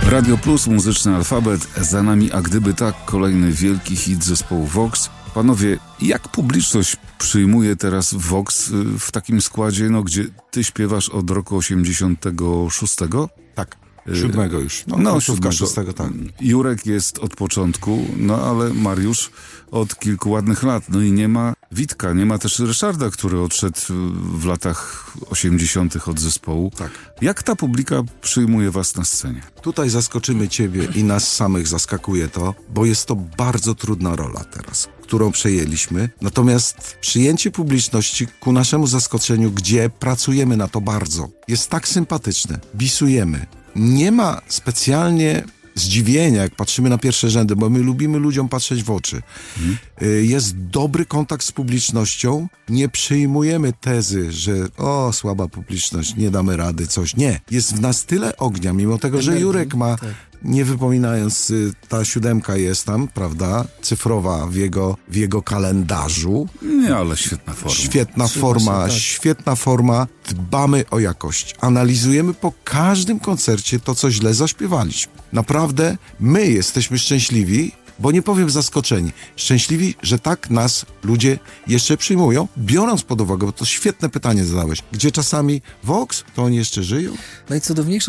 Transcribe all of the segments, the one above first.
Radio Plus, muzyczny alfabet, za nami, a gdyby tak, kolejny wielki hit zespołu Vox. Panowie, jak publiczność przyjmuje teraz Vox w takim składzie, gdzie ty śpiewasz od roku 86? Tak, 7 już. No 6, tak. Jurek jest od początku, ale Mariusz od kilku ładnych lat. No i nie ma Witka, nie ma też Ryszarda, który odszedł w latach 80. od zespołu. Tak. Jak ta publika przyjmuje was na scenie? Tutaj zaskoczymy ciebie i nas samych zaskakuje to, bo jest to bardzo trudna rola teraz, którą przejęliśmy. Natomiast przyjęcie publiczności ku naszemu zaskoczeniu, gdzie pracujemy na to bardzo, jest tak sympatyczne. Bisujemy. Nie ma specjalnie zdziwienia, jak patrzymy na pierwsze rzędy, bo my lubimy ludziom patrzeć w oczy. Jest dobry kontakt z publicznością. Nie przyjmujemy tezy, że słaba publiczność, nie damy rady, coś. Nie. Jest w nas tyle ognia, mimo tego, że Jurek ma, nie wypominając, ta 7 jest tam, prawda, cyfrowa w jego kalendarzu. Nie, ale świetna forma. Świetna forma. Dbamy o jakość. Analizujemy po każdym koncercie to, co źle zaśpiewaliśmy. Naprawdę, my jesteśmy szczęśliwi, bo nie powiem zaskoczeni, szczęśliwi, że tak nas ludzie jeszcze przyjmują, biorąc pod uwagę, bo to świetne pytanie zadałeś, gdzie czasami Vox, to oni jeszcze żyją? Najcudowniejszą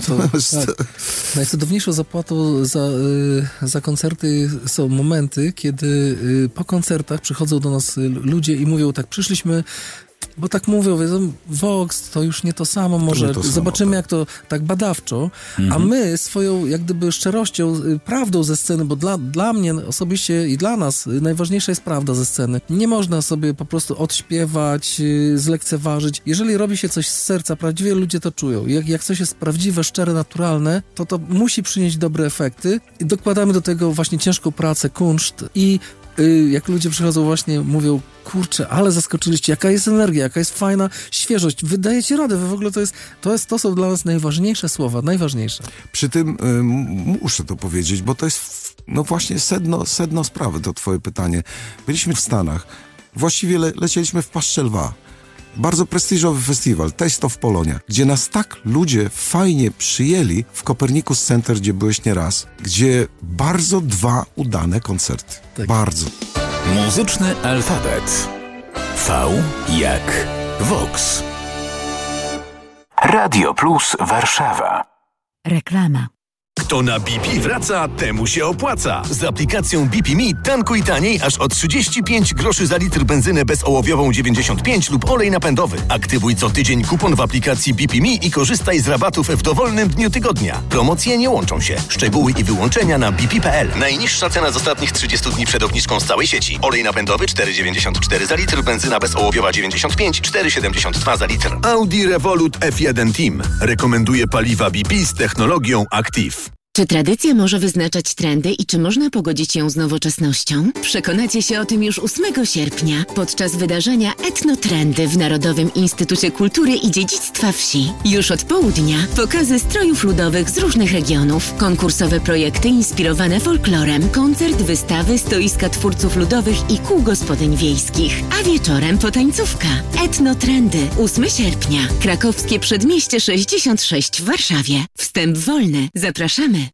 zapłatą za koncerty są momenty, kiedy po koncertach przychodzą do nas ludzie i mówią tak, przyszliśmy, bo tak mówią, wiedzą, Vox to już nie to samo, może zobaczymy jak to tak badawczo, a my swoją jak gdyby szczerością, prawdą ze sceny, bo dla mnie osobiście i dla nas najważniejsza jest prawda ze sceny. Nie można sobie po prostu odśpiewać, zlekceważyć. Jeżeli robi się coś z serca, prawdziwie ludzie to czują. Jak coś jest prawdziwe, szczere, naturalne, to musi przynieść dobre efekty i dokładamy do tego właśnie ciężką pracę, kunszt i jak ludzie przychodzą właśnie, mówią, kurczę, ale zaskoczyliście, jaka jest energia, jaka jest fajna świeżość, wydajecie radę, w ogóle to są dla nas najważniejsze słowa, najważniejsze. Przy tym muszę to powiedzieć, bo to jest właśnie sedno sprawy, to twoje pytanie. Byliśmy w Stanach, właściwie lecieliśmy w paszczę lwa. Bardzo prestiżowy festiwal, Taste of Polonia, gdzie nas tak ludzie fajnie przyjęli w Copernicus Center, gdzie byłeś nieraz, gdzie bardzo 2 udane koncerty. Tak. Bardzo. Muzyczny alfabet. V jak Vox. Radio Plus Warszawa. Reklama. Kto na BP wraca, temu się opłaca. Z aplikacją BP Me tankuj taniej aż o 35 groszy za litr benzynę bezołowiową 95 lub olej napędowy. Aktywuj co tydzień kupon w aplikacji BP Me i korzystaj z rabatów w dowolnym dniu tygodnia. Promocje nie łączą się. Szczegóły i wyłączenia na bp.pl. Najniższa cena z ostatnich 30 dni przed obniżką z całej sieci. Olej napędowy 4,94 za litr, benzyna bezołowiowa 95, 4,72 za litr. Audi Revolut F1 Team rekomenduje paliwa BP z technologią Active. Czy tradycja może wyznaczać trendy i czy można pogodzić ją z nowoczesnością? Przekonacie się o tym już 8 sierpnia podczas wydarzenia Etnotrendy w Narodowym Instytucie Kultury i Dziedzictwa Wsi. Już od południa pokazy strojów ludowych z różnych regionów, konkursowe projekty inspirowane folklorem, koncert, wystawy, stoiska twórców ludowych i kół gospodyń wiejskich. A wieczorem potańcówka. Etnotrendy 8 sierpnia. Krakowskie Przedmieście 66 w Warszawie. Wstęp wolny. Zapraszamy.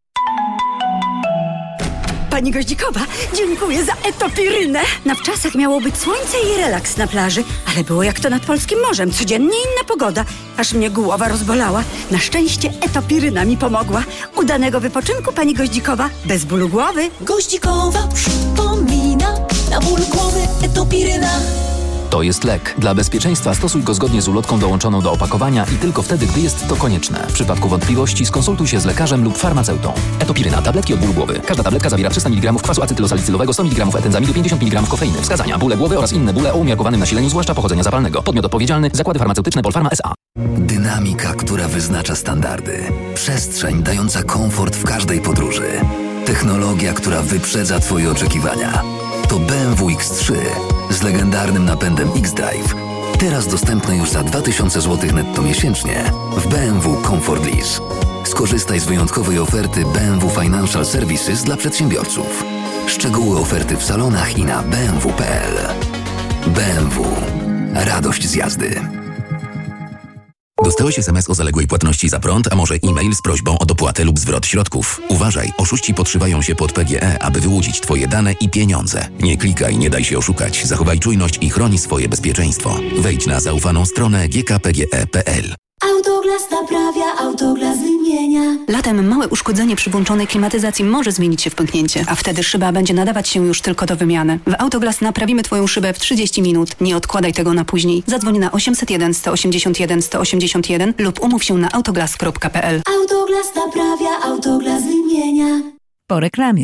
Pani Goździkowa, dziękuję za etopirynę. Na wczasach miało być słońce i relaks na plaży, ale było jak to nad polskim morzem. Codziennie inna pogoda, aż mnie głowa rozbolała. Na szczęście etopiryna mi pomogła. Udanego wypoczynku, pani Goździkowa, bez bólu głowy. Goździkowa przypomina, na ból głowy etopiryna. To jest lek. Dla bezpieczeństwa stosuj go zgodnie z ulotką dołączoną do opakowania i tylko wtedy, gdy jest to konieczne. W przypadku wątpliwości skonsultuj się z lekarzem lub farmaceutą. Etopiryna. Tabletki od bólu głowy. Każda tabletka zawiera 300 mg kwasu acetylosalicylowego, 100 mg etenzamidu, 50 mg kofeiny. Wskazania: bóle głowy oraz inne bóle o umiarkowanym nasileniu, zwłaszcza pochodzenia zapalnego. Podmiot odpowiedzialny: Zakłady Farmaceutyczne Polpharma S.A. Dynamika, która wyznacza standardy. Przestrzeń dająca komfort w każdej podróży. Technologia, która wyprzedza Twoje oczekiwania. To BMW X3 z legendarnym napędem X-Drive. Teraz dostępne już za 2000 zł netto miesięcznie w BMW Comfort Lease. Skorzystaj z wyjątkowej oferty BMW Financial Services dla przedsiębiorców. Szczegóły oferty w salonach i na bmw.pl. BMW. Radość z jazdy. Dostałeś SMS o zaległej płatności za prąd, a może e-mail z prośbą o dopłatę lub zwrot środków. Uważaj, oszuści podszywają się pod PGE, aby wyłudzić Twoje dane i pieniądze. Nie klikaj, nie daj się oszukać. Zachowaj czujność i chroni swoje bezpieczeństwo. Wejdź na zaufaną stronę gkpge.pl. Autoglas naprawia, Autoglas wymienia. Latem małe uszkodzenie przy włączonej klimatyzacji może zmienić się w pęknięcie, a wtedy szyba będzie nadawać się już tylko do wymiany. W Autoglas naprawimy Twoją szybę w 30 minut. Nie odkładaj tego na później. Zadzwoń na 801 181 181 lub umów się na autoglas.pl. Autoglas naprawia, Autoglas wymienia. Po reklamie.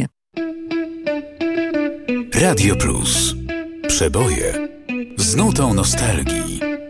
Radio Plus. Przeboje z nutą nostalgii.